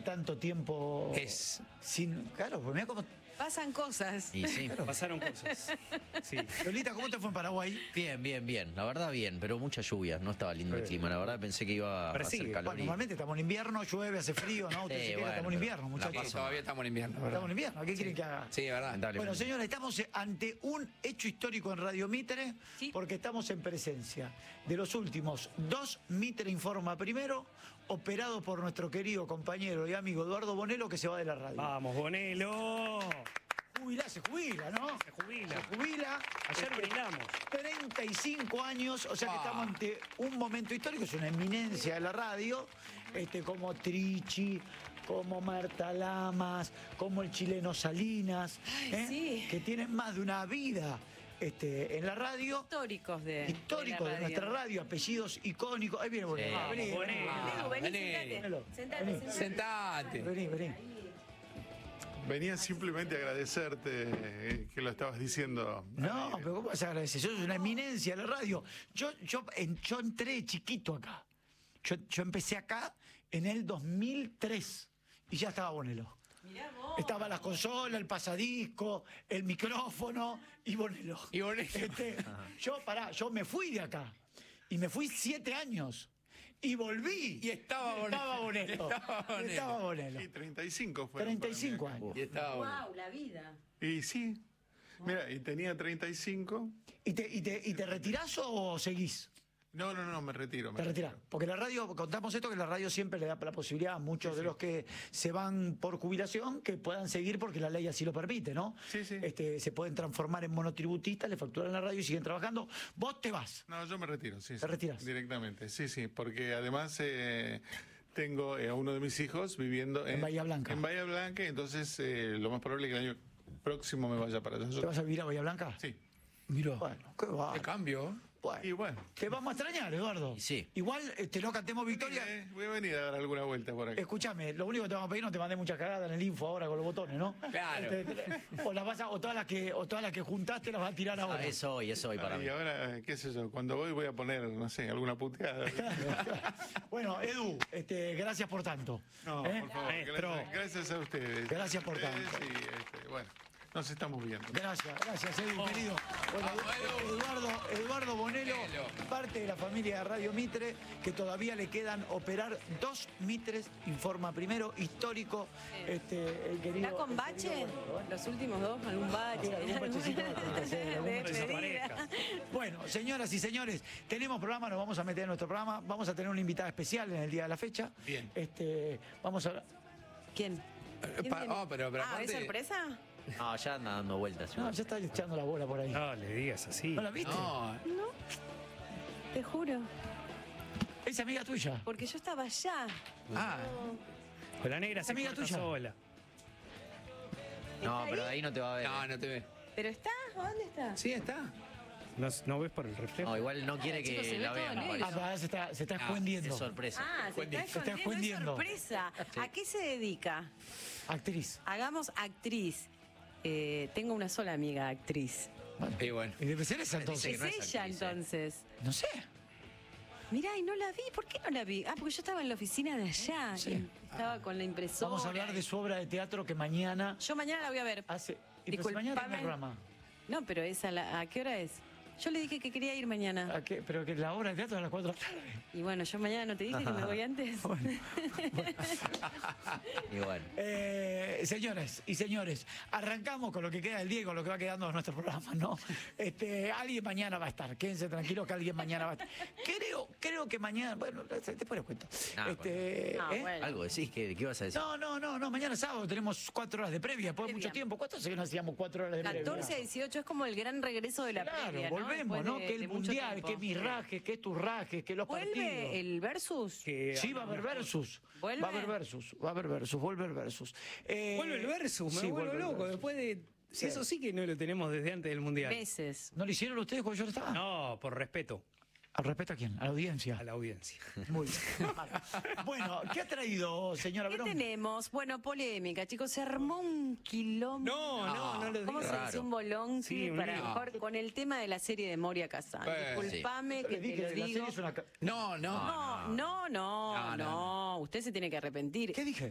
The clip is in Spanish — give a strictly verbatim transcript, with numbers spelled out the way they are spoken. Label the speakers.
Speaker 1: tanto tiempo
Speaker 2: Es.
Speaker 1: sin... Claro, pues mira cómo...
Speaker 3: Pasan cosas.
Speaker 2: Y sí.
Speaker 4: Pasaron cosas. Sí.
Speaker 1: Lolita, ¿cómo te fue en Paraguay?
Speaker 2: Bien, bien, bien. La verdad, bien, pero mucha lluvia. No estaba lindo el clima. La verdad, pensé que iba a
Speaker 4: Pero
Speaker 2: hacer
Speaker 4: sigue.
Speaker 2: calor.
Speaker 1: Bueno,
Speaker 2: y-
Speaker 1: normalmente estamos en invierno, llueve, hace frío, ¿no? Usted
Speaker 2: Sí,
Speaker 1: se queda,
Speaker 2: bueno,
Speaker 1: estamos en
Speaker 2: pero
Speaker 1: invierno,
Speaker 2: la
Speaker 1: muchachos.
Speaker 2: paso.
Speaker 5: Todavía estamos en invierno, ¿verdad?
Speaker 1: Estamos en invierno, ¿qué quieren que haga?
Speaker 5: Sí, es verdad.
Speaker 2: Lamentablemente.
Speaker 1: Bueno, señores, estamos ante un hecho histórico en Radio Mitre,
Speaker 3: Sí.
Speaker 1: porque estamos en presencia de los últimos dos Mitre Informa Primero, operado por nuestro querido compañero y amigo Eduardo Bonello, que se va de la radio.
Speaker 4: Vamos, Bonello.
Speaker 1: Jubila, se jubila, ¿no?
Speaker 4: Se jubila.
Speaker 1: Se jubila.
Speaker 4: Ayer
Speaker 1: Este,
Speaker 4: brindamos.
Speaker 1: treinta y cinco años, o sea que
Speaker 5: Ah.
Speaker 1: estamos ante un momento histórico, es una eminencia de la radio, este, como Trichi, como Marta Lamas, como el chileno Salinas,
Speaker 3: Ay,
Speaker 1: ¿eh?
Speaker 3: sí.
Speaker 1: que tienen más de una vida este, en la radio.
Speaker 3: Históricos de.
Speaker 1: Histórico de,
Speaker 3: la
Speaker 1: nuestra radio, apellidos icónicos. Ahí viene Bonello.
Speaker 2: Sí.
Speaker 1: Vení,
Speaker 4: Vamos,
Speaker 1: vení,
Speaker 4: Bonello.
Speaker 3: Edu, vení,
Speaker 5: Vení.
Speaker 3: sentate.
Speaker 1: Bonello.
Speaker 3: Sentate,
Speaker 1: Vení.
Speaker 3: sentate.
Speaker 5: Sentate.
Speaker 1: vení, vení.
Speaker 6: Venía simplemente a agradecerte eh, que lo estabas diciendo.
Speaker 1: No,
Speaker 6: Eh,
Speaker 1: pero ¿cómo vas a agradecer? Sos una eminencia en la radio. Yo, yo, en- yo entré chiquito acá. Yo, yo empecé acá en el dos mil tres y ya estaba Bonello.
Speaker 3: Mirá vos.
Speaker 1: Estaba las consolas, el pasadisco, el micrófono y Bonello.
Speaker 5: Y Bonello.
Speaker 1: Este, yo, pará, yo me fui de acá y me fui siete años y volví.
Speaker 5: Y estaba Bonello.
Speaker 1: Estaba Bonello.
Speaker 5: Estaba Bonello.
Speaker 1: Estaba Bonello.
Speaker 6: Y treinta y cinco fue.
Speaker 1: treinta y cinco años.
Speaker 5: Y estaba bueno.
Speaker 3: Wow, la vida.
Speaker 6: Y sí. Mira, y tenía treinta y cinco.
Speaker 1: ¿Y te, y, te, ¿Y te retirás o seguís?
Speaker 6: No, no, no, me retiro. Me
Speaker 1: Te retirás.
Speaker 6: retiro.
Speaker 1: Porque la radio, contamos esto, que la radio siempre le da la posibilidad a muchos de los que se van por jubilación que puedan seguir porque la ley así lo permite, ¿no?
Speaker 6: Sí, sí.
Speaker 1: Este, se pueden transformar en monotributistas, le facturan la radio y siguen trabajando. Vos te vas.
Speaker 6: No, yo me retiro, sí.
Speaker 1: ¿Te
Speaker 6: sí,
Speaker 1: retiras?
Speaker 6: Directamente, sí, sí. Porque además eh, tengo eh, a uno de mis hijos viviendo
Speaker 1: En Bahía Blanca.
Speaker 6: En Bahía Blanca, entonces eh, lo más probable es que el año próximo me vaya para allá. Yo-
Speaker 1: ¿Te vas a vivir a Bahía Blanca?
Speaker 6: Sí.
Speaker 1: Mirá. Bueno, qué va.
Speaker 5: De cambio.
Speaker 6: Y bueno.
Speaker 1: Te vamos a extrañar, Eduardo.
Speaker 2: Y sí.
Speaker 1: Igual este, no cantemos victoria.
Speaker 6: Eh, voy a venir a dar alguna vuelta por aquí.
Speaker 1: Escúchame, lo único que te vamos a pedir, no te mandé muchas cagadas en el info ahora con los botones, ¿no?
Speaker 5: Claro.
Speaker 1: Este, o, las vas a- o, todas las que, o todas las que juntaste las vas a tirar ahora.
Speaker 2: Ah, es hoy, es hoy para mí.
Speaker 6: Y ahora, qué sé yo, cuando voy voy a poner, no sé, alguna puteada.
Speaker 1: Bueno, Edu, este, gracias por tanto.
Speaker 6: No,
Speaker 1: ¿Eh?
Speaker 6: por favor,
Speaker 1: Maestro.
Speaker 6: gracias, gracias a ustedes.
Speaker 1: Gracias por
Speaker 6: Ustedes
Speaker 1: tanto.
Speaker 6: y, este, bueno, nos estamos viendo.
Speaker 1: Gracias, gracias, Edu, querido. Bueno,
Speaker 5: Vamos, Edu.
Speaker 1: Eduardo, Eduardo Bonello,
Speaker 5: Bonello.
Speaker 1: parte de la familia de Radio Mitre, que todavía le quedan operar dos Mitres, informa primero, histórico, este, el querido.
Speaker 3: ¿Está con
Speaker 1: el
Speaker 3: bache?
Speaker 1: querido Bonello.
Speaker 3: Los últimos dos, algún bache.
Speaker 1: Algún bachecito va a tener que hacer, algún
Speaker 3: De
Speaker 1: bachecito.
Speaker 3: despedida.
Speaker 1: Bueno, señoras y señores, tenemos programa, nos vamos a meter en nuestro programa, vamos a tener una invitada especial en el día de la fecha.
Speaker 5: Bien.
Speaker 1: Este, vamos a.
Speaker 3: ¿Quién? ¿Quién
Speaker 5: pa-
Speaker 3: tiene?
Speaker 5: oh, pero- pero
Speaker 3: ah, ¿es
Speaker 5: aparte-
Speaker 3: sorpresa?
Speaker 2: No, ya anda dando vueltas.
Speaker 1: No, ya está echando la bola por ahí.
Speaker 4: No le digas así.
Speaker 1: ¿No la viste?
Speaker 5: No,
Speaker 3: Te juro.
Speaker 1: Es amiga tuya.
Speaker 3: Porque yo estaba allá.
Speaker 5: ah,
Speaker 4: Con la negra se
Speaker 1: amiga
Speaker 4: corta
Speaker 1: tuya?
Speaker 4: sola.
Speaker 2: No,
Speaker 3: ¿Está
Speaker 2: pero de
Speaker 3: ahí?
Speaker 2: ahí no te va a ver.
Speaker 5: no, no te ve.
Speaker 3: ¿Pero está? ¿Dónde está?
Speaker 5: Sí, está.
Speaker 4: ¿No, no ves por el reflejo?
Speaker 2: No, igual no quiere
Speaker 3: Chicos, se
Speaker 2: que
Speaker 3: ve
Speaker 2: la
Speaker 3: todo
Speaker 2: vean.
Speaker 3: negro.
Speaker 2: me
Speaker 1: Ah,
Speaker 2: parece.
Speaker 1: pará, se está, se está
Speaker 5: Ah,
Speaker 1: escondiendo.
Speaker 2: Es sorpresa.
Speaker 3: Ah, se está
Speaker 1: Se está
Speaker 3: escondiendo. Es
Speaker 1: escondiendo.
Speaker 3: sorpresa. ¿A qué se dedica?
Speaker 1: Actriz.
Speaker 3: Hagamos actriz. Eh, tengo una sola amiga actriz.
Speaker 5: Y bueno.
Speaker 1: Y debe ser esa entonces.
Speaker 3: Es
Speaker 5: que no es
Speaker 3: ella
Speaker 5: actriz, ¿eh?
Speaker 3: entonces.
Speaker 1: No sé.
Speaker 3: Mirá, y no la vi. ¿Por qué no la vi? Ah, porque yo estaba en la oficina de allá.
Speaker 1: Sí.
Speaker 3: Y estaba con la impresora.
Speaker 1: Vamos a hablar de su obra de teatro que mañana
Speaker 3: Yo mañana la voy a ver.
Speaker 1: hace. Y pues mañana tiene
Speaker 3: Disculpame.
Speaker 1: programa.
Speaker 3: No, pero esa la- ¿a qué hora es? Yo le dije que quería ir mañana.
Speaker 1: ¿A qué? Pero que la obra de teatro es a las cuatro de la tarde.
Speaker 3: Y bueno, yo mañana no te dije que me voy antes.
Speaker 2: Y bueno.
Speaker 1: Eh, señores y señores, arrancamos con lo que queda del día y con lo que va quedando de nuestro programa, ¿no? Este, alguien mañana va a estar, quédense tranquilos que alguien mañana va a estar. Creo, creo que mañana, bueno, después les cuento.
Speaker 2: Ah,
Speaker 1: Este,
Speaker 3: Ah,
Speaker 1: ¿eh?
Speaker 3: bueno.
Speaker 2: Algo decís, ¿qué, qué vas a decir?
Speaker 1: No, no, no, no, mañana sábado tenemos cuatro horas de previa, después de
Speaker 3: Previa.
Speaker 1: mucho tiempo. ¿Cuánto hace que no hacíamos cuatro horas de previa?
Speaker 3: catorce a dieciocho es como el gran regreso de la
Speaker 1: Claro,
Speaker 3: previa, ¿no?
Speaker 1: volvemos,
Speaker 3: Después
Speaker 1: ¿no?
Speaker 3: de-
Speaker 1: que el
Speaker 3: de mucho
Speaker 1: mundial,
Speaker 3: tiempo.
Speaker 1: que mis rajes, que tus rajes, que los partidos.
Speaker 3: ¿Vuelve el versus?
Speaker 4: Que
Speaker 1: Sí, va a haber versus.
Speaker 3: ¿Vuelve?
Speaker 1: Va a haber versus, va a haber versus, vuelve el versus. Eh,
Speaker 4: Vuelve el versus, me
Speaker 1: sí,
Speaker 4: vuelvo
Speaker 1: vuelve el
Speaker 4: loco.
Speaker 1: versus.
Speaker 4: Después de.
Speaker 1: Sí.
Speaker 4: Eso sí que no lo tenemos desde antes del mundial.
Speaker 3: Meses.
Speaker 1: ¿No lo hicieron ustedes cuando yo no estaba?
Speaker 4: No, por respeto
Speaker 1: ¿Al respeto a quién? ¿A la audiencia?
Speaker 4: a la audiencia.
Speaker 1: Muy bien. Bueno, ¿qué ha traído, señora
Speaker 3: ¿Qué
Speaker 1: Verón?
Speaker 3: tenemos? Bueno, polémica, chicos. Se armó un quilombo.
Speaker 4: No, no, no lo
Speaker 3: ¿Cómo se
Speaker 4: digas.
Speaker 3: dice un bolón?
Speaker 4: Sí, un
Speaker 3: para
Speaker 4: lío.
Speaker 3: mejor con el tema de la serie de Moria Kazan.
Speaker 5: Eh,
Speaker 3: Disculpame
Speaker 1: Yo
Speaker 3: que
Speaker 1: les
Speaker 3: te
Speaker 1: dije
Speaker 3: lo
Speaker 1: que la
Speaker 3: digo.
Speaker 1: serie es una ca-
Speaker 5: No, no.
Speaker 3: No, no, no,
Speaker 5: No,
Speaker 3: no,
Speaker 5: no,
Speaker 3: Usted se tiene que arrepentir.
Speaker 1: ¿Qué dije?